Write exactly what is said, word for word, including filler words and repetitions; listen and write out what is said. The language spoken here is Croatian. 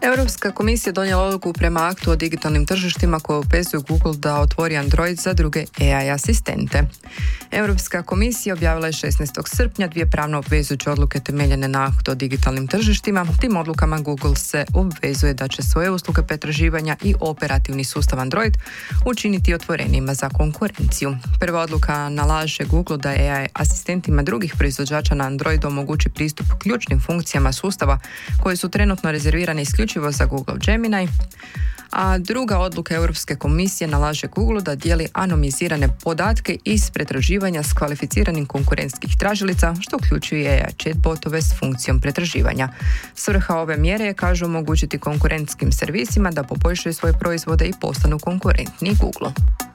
Europska komisija donijela odluku prema aktu o digitalnim tržištima koje obvezuju Google da otvori Android za druge A I asistente. Europska komisija objavila je šesnaestog srpnja dvije pravno obvezujuće odluke temeljene na aktu o digitalnim tržištima. Tim odlukama Google se obvezuje da će svoje usluge pretraživanja i operativni sustav Android učiniti otvorenijima za konkurenciju. Prva odluka nalaže Google da A I asistentima drugih proizvođača na Androidu omogući pristup ključnim funkcijama sustava koje su trenutno rezervirane isključivo za Google Gemini, a druga odluka Europske komisije nalaže Google da dijeli anonimizirane podatke iz pretraživanja s kvalificiranim konkurentskih tražilica, što uključuje A I chatbotove s funkcijom pretraživanja. Svrha ove mjere je, kažu, omogućiti konkurentskim servisima da poboljšaju svoje proizvode i postanu konkurentni Google.